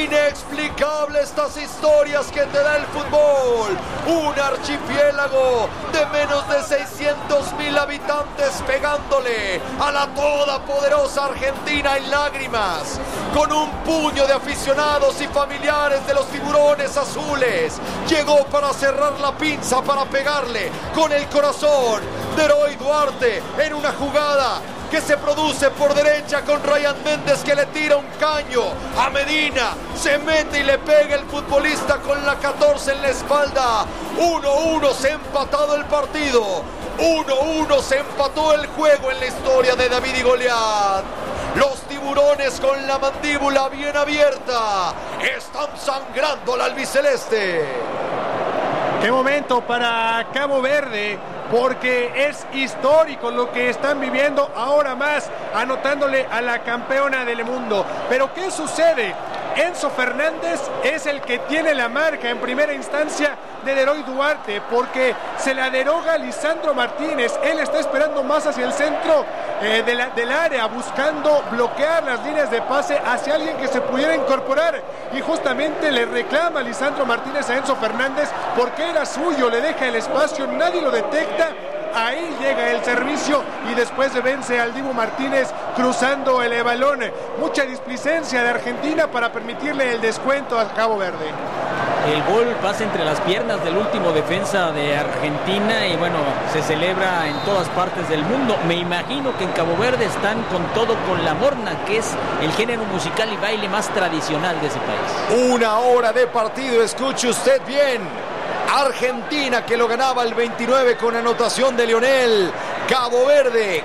Inexplicable estas historias que te da el fútbol. Un archipiélago de menos de 600,000 habitantes pegándole a la todopoderosa Argentina en lágrimas, con un puño de aficionados y familiares de los tiburones azules. Llegó para cerrar la pinza, para pegarle con el corazón de Herói Duarte en una jugada que se produce por derecha con Ryan Méndez, que le tira un caño a Medina, se mete y le pega el futbolista con la 14 en la espalda. 1-1, se ha empatado el partido. 1-1, se empató el juego en la historia de David y Goliat. Los tiburones con la mandíbula bien abierta están sangrando la albiceleste. Qué momento para Cabo Verde, porque es histórico lo que están viviendo ahora más, anotándole a la campeona del mundo. Pero ¿qué sucede? Enzo Fernández es el que tiene la marca en primera instancia de Herói Duarte, porque se la deroga Lisandro Martínez. Él está esperando más hacia el centro del área, buscando bloquear las líneas de pase hacia alguien que se pudiera incorporar, y justamente le reclama Lisandro Martínez a Enzo Fernández porque era suyo, le deja el espacio, nadie lo detecta. Ahí llega el servicio y después vence al Dibu Martínez cruzando el balón. Mucha displicencia de Argentina para permitirle el descuento a Cabo Verde. El gol pasa entre las piernas del último defensa de Argentina y bueno, se celebra en todas partes del mundo. Me imagino que en Cabo Verde están con todo con la morna, que es el género musical y baile más tradicional de ese país. 1 hora de partido, escuche usted bien. Argentina, que lo ganaba el 29 con anotación de Lionel. Cabo Verde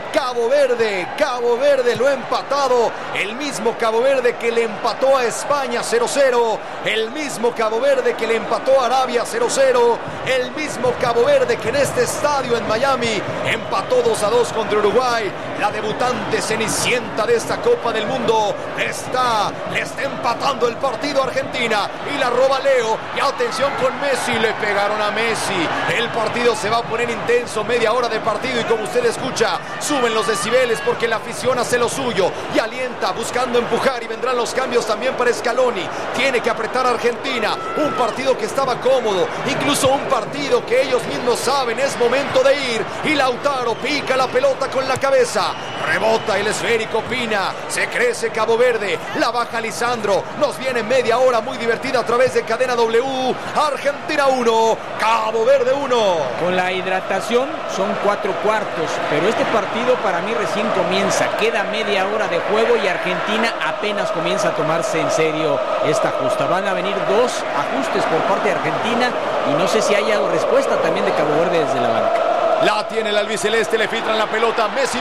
lo ha empatado. El mismo Cabo Verde que le empató a España 0-0. El mismo Cabo Verde que le empató a Arabia 0-0. El mismo Cabo Verde que en este estadio en Miami empató 2-2 contra Uruguay. La debutante cenicienta de esta Copa del Mundo le está empatando el partido a Argentina y la roba Leo. Y atención con Messi, le pegaron a Messi. El partido se va a poner intenso, media hora de partido, y como usted escucha, suben los decibeles porque la afición hace lo suyo y alienta buscando empujar, y vendrán los cambios también para Scaloni. Tiene que apretar a Argentina, un partido que estaba cómodo, incluso un partido que ellos mismos saben es momento de ir, y Lautaro pica la pelota con la cabeza, rebota el esférico, Pina, se crece Cabo Verde, la baja Lisandro. Nos viene media hora muy divertida a través de Cadena W. Argentina 1, Cabo Verde 1. Con la hidratación son 4 cuartos, pero este partido para mí recién comienza. Queda media hora de juego y Argentina apenas comienza a tomarse en serio esta justa. Van a venir 2 ajustes por parte de Argentina y no sé si haya respuesta también de Cabo Verde desde la banca. La tiene el albiceleste, le filtran la pelota. Messi.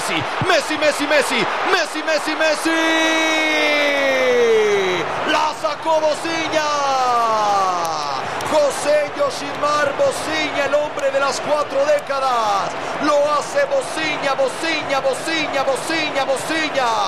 La sacó Bociña. José Yoshimar Bociña, el hombre de las 4 décadas. Lo hace Bociña.